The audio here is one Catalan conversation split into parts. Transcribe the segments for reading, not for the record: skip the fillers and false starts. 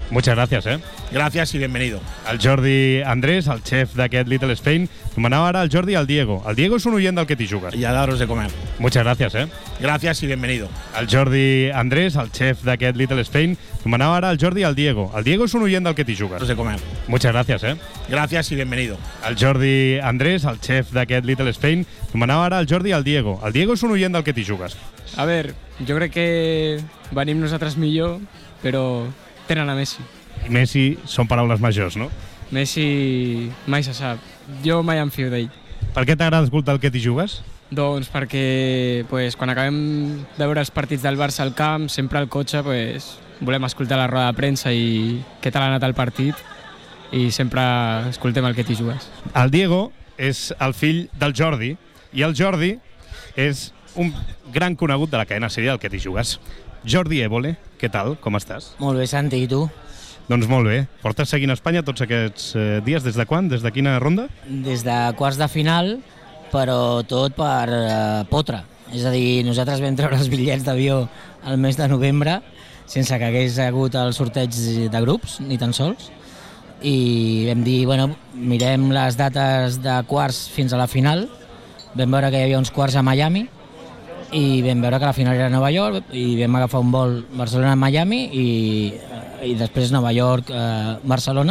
Muchas gracias, Gracias y bienvenido. El Jordi Andrés, el xef d'aquest Little Spain. Nomenava ara el Jordi i el Diego. El Diego és un oient del Que t'hi jugues. Y a daros de comer. Muchas gracias, Gracias y bienvenido. El Jordi Andrés, el xef d'aquest Little Spain. Nomenava ara el Jordi i el Diego. El Diego és un oient del Que t'hi jugues. De comer. Muchas gracias, Gracias y bienvenido. El Jordi Andrés, el xef d'aquest Little Spain. Nomenava ara el Jordi i el Diego. El Diego és un oient del Que t'hi jugues. A ver, jo crec que venim nosaltres millor, però tenen a Messi. I Messi són paraules majors, no? Messi mai se sap. Jo mai em fio d'ell. Per què t'agrada escoltar el Que t'hi jugues? Doncs perquè quan acabem de veure els partits del Barça al camp, sempre al cotxe volem escoltar la roda de premsa i què tal ha anat el partit, i sempre escoltem el Que t'hi jugues. El Diego és el fill del Jordi i el Jordi és un gran conegut de la cadena sèrie del Que t'hi jugues. Jordi Évole, què tal? Com estàs? Molt bé, Santi, i tu? Doncs molt bé. Portes seguint Espanya tots aquests dies? Des de quan? Des de quina ronda? Des de quarts de final, però tot per potre. És a dir, nosaltres vam treure els bitllets d'avió al mes de novembre sense que hagués hagut el sorteig de grups, ni tan sols. I vam dir, bueno, mirem les dates de quarts fins a la final. Vam veure que hi havia uns quarts a Miami i vam veure que la final era a Nova York i vam agafar un vol Barcelona-Miami i després Nova York-Barcelona.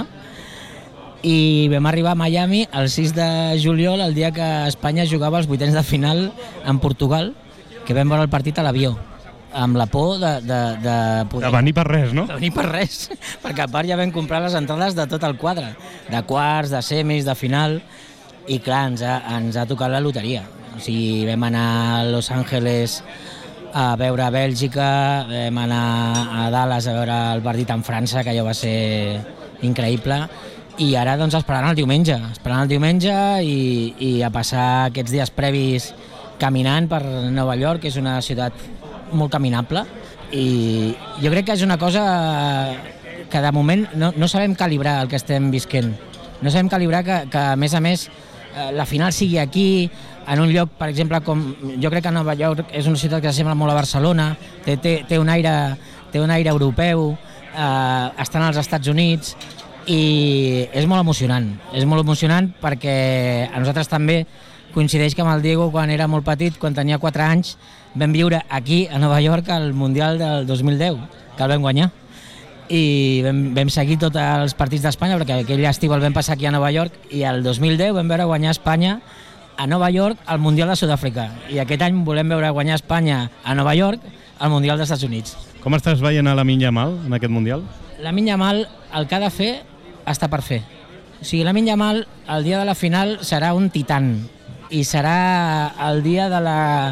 I vam arribar a Miami el 6 de juliol, el dia que Espanya jugava els vuitens de final en Portugal, que vam veure el partit a l'avió, amb la por de poder... De venir per res, no? De venir per res, perquè a part ja vam comprar les entrades de tot el quadre, de quarts, de semis, de final, i clar, ens ha tocat la loteria. O sigui, vam anar a Los Angeles a veure a Bèlgica, vam anar a Dallas a veure el partit en França, que allò va ser increïble, i ara doncs esperant el diumenge i a passar aquests dies previs caminant per Nova York, que és una ciutat molt caminable, i jo crec que és una cosa que de moment no sabem calibrar el que estem visquent. No sabem calibrar que a més la final sigui aquí, en un lloc, per exemple, com jo crec que Nova York és una ciutat que s'assembla molt a Barcelona, té un aire europeu, estan als Estats Units, i és molt emocionant perquè a nosaltres també coincideix que amb el Diego, quan era molt petit, quan tenia 4 anys, vam viure aquí a Nova York el Mundial del 2010, que el vam guanyar, i vam seguir tots els partits d'Espanya, perquè aquell estiu el vam passar aquí a Nova York, i el 2010 vam veure guanyar Espanya a Nova York al Mundial de Sud-àfrica, i aquest any volem veure guanyar Espanya a Nova York al Mundial dels Estats Units. Com estàs veient a Lamine Yamal en aquest Mundial? Lamine Yamal, el que ha de fer està per fer. O sigui, Lamine Yamal, el dia de la final, serà un titan, i serà el dia de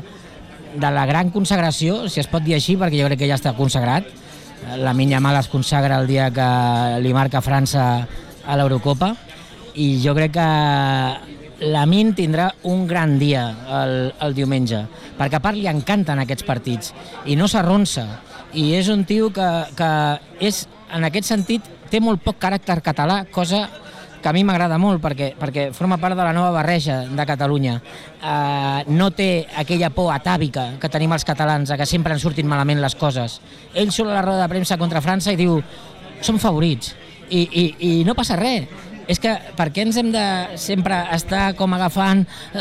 la gran consagració, si es pot dir així, perquè jo crec que ja està consagrat. Lamine Yamal es consagra el dia que li marca França a l'Eurocopa, i jo crec que Lamine tindrà un gran dia el diumenge, perquè a part li encanten aquests partits i no s'arronsa, i és un tio que és, en aquest sentit, té molt poc caràcter català, cosa que a mi m'agrada molt perquè forma part de la nova barreja de Catalunya. No té aquella por atàvica que tenim els catalans, que sempre ens surtin malament les coses. Ell surt a la roda de premsa contra França i diu: som favorits, i no passa res. És que per què ens hem de sempre estar com agafant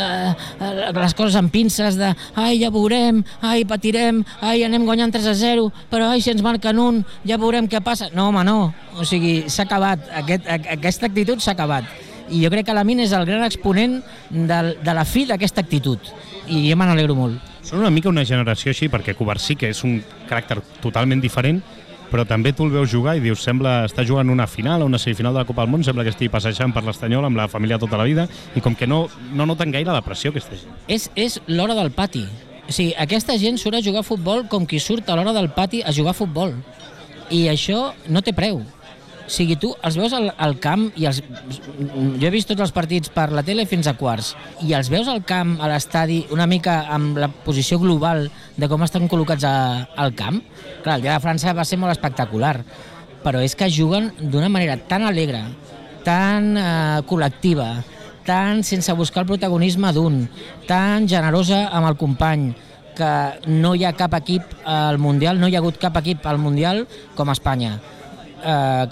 les coses amb pinces de ai, ja veurem, ai, patirem, ai, anem guanyant 3-0, però ai, si ens marquen un, ja veurem què passa. No, home, no. O sigui, s'ha acabat. Aquesta actitud s'ha acabat. I jo crec que Lamine és el gran exponent de la fi d'aquesta actitud. I jo me n'alegro molt. Són una mica una generació així, perquè Covarsí, que és un caràcter totalment diferent, però també tu el veus jugar i dius, sembla estar jugant una final o una semifinal de la Copa del Món, sembla que estigui passejant per l'Estanyol amb la família tota la vida, i com que no noten gaire la pressió, aquesta gent. És l'hora del pati. O sigui, aquesta gent surt a jugar a futbol com qui surt a l'hora del pati a jugar a futbol. I això no té preu. O sigui, tu els veus al camp, i jo he vist tots els partits per la tele fins a quarts, i els veus al camp, a l'estadi, una mica amb la posició global de com estan col·locats al camp. Clar, el dia de França va ser molt espectacular, però és que juguen d'una manera tan alegre, tan col·lectiva, tan sense buscar el protagonisme d'un, tan generosa amb el company, que no hi ha cap equip al Mundial, no hi ha hagut cap equip al Mundial com Espanya.